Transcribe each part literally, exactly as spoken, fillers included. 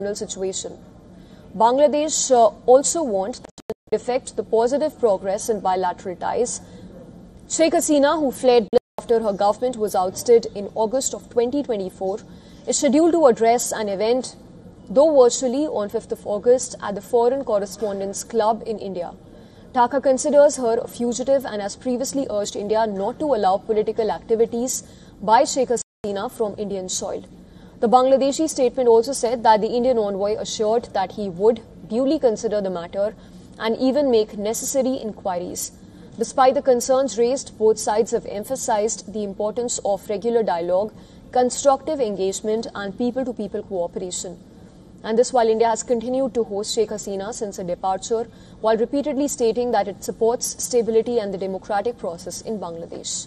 situation. Bangladesh uh, also wants to effect the positive progress in bilateral ties. Sheikh Hasina, who fled after her government was ousted in August of twenty twenty-four, is scheduled to address an event, though virtually, on fifth of August at the Foreign Correspondents Club in India. Dhaka considers her a fugitive and has previously urged India not to allow political activities by Sheikh Hasina from Indian soil. The Bangladeshi statement also said that the Indian envoy assured that he would duly consider the matter and even make necessary inquiries. Despite the concerns raised, both sides have emphasized the importance of regular dialogue, constructive engagement and people-to-people cooperation. And this while India has continued to host Sheikh Hasina since her departure, while repeatedly stating that it supports stability and the democratic process in Bangladesh.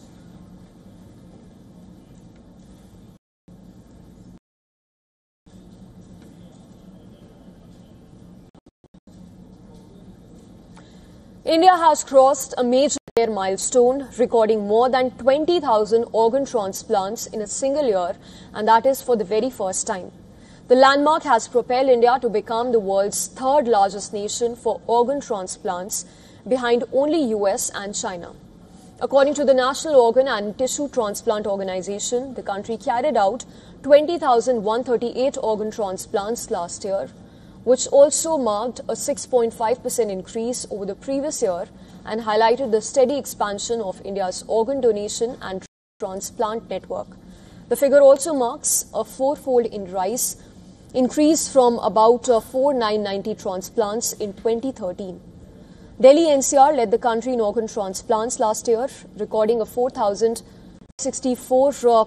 India has crossed a major milestone, recording more than twenty thousand organ transplants in a single year, and that is for the very first time. The landmark has propelled India to become the world's third largest nation for organ transplants, behind only U S and China. According to the National Organ and Tissue Transplant Organization, the country carried out twenty thousand one hundred thirty-eight organ transplants last year, which also marked a six point five percent increase over the previous year and highlighted the steady expansion of India's organ donation and transplant network. The figure also marks a fourfold in rise, increase from about uh, four thousand nine hundred ninety transplants in twenty thirteen. Delhi N C R led the country in organ transplants last year, recording a four thousand sixty-four uh,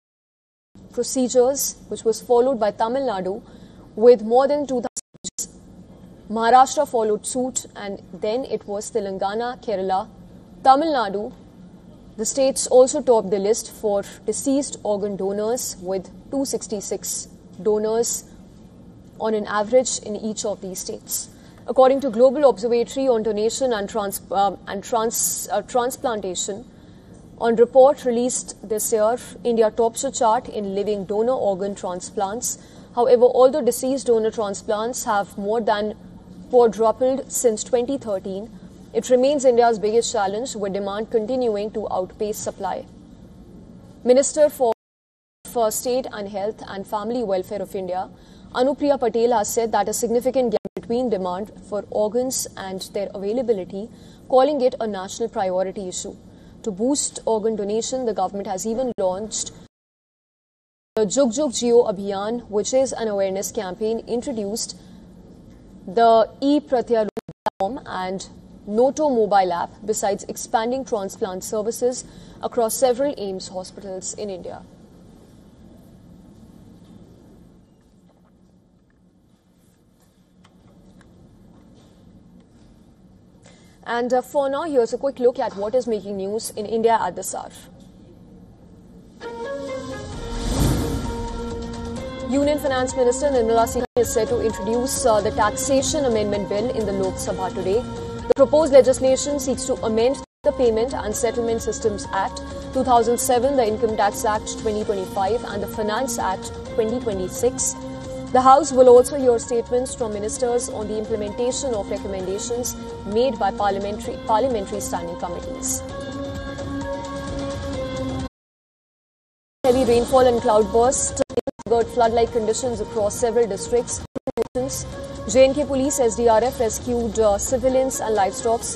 procedures, which was followed by Tamil Nadu with more than two thousand. Maharashtra followed suit, and then it was Telangana, Kerala, Tamil Nadu. The states also topped the list for deceased organ donors, with two hundred sixty-six donors on an average in each of these states. According to Global Observatory on Donation and, trans, uh, and trans, uh, Transplantation, on report released this year, India tops the chart in living donor organ transplants. However, although deceased donor transplants have more than quadrupled since twenty thirteen, it remains India's biggest challenge, with demand continuing to outpace supply. Minister for for State and Health and Family Welfare of India, Anupriya Patel, has said that a significant gap between demand for organs and their availability, calling it a national priority issue. To boost organ donation, the government has even launched the Jug Jug Jio Abhiyan, which is an awareness campaign, introduced the e-Pratyarupam platform and Noto mobile app, besides expanding transplant services across several AIIMS hospitals in India. And uh, for now, here's a quick look at what is making news in India at this hour. Union Finance Minister Nirmala Sitharaman is set to introduce uh, the Taxation Amendment Bill in the Lok Sabha today. The proposed legislation seeks to amend the Payment and Settlement Systems Act two thousand seven, the Income Tax Act twenty twenty-five and the Finance Act twenty twenty-six. The House will also hear statements from ministers on the implementation of recommendations made by parliamentary, parliamentary standing committees. Heavy rainfall and cloudburst triggered flood-like conditions across several districts. J and K Police S D R F rescued uh, civilians and livestock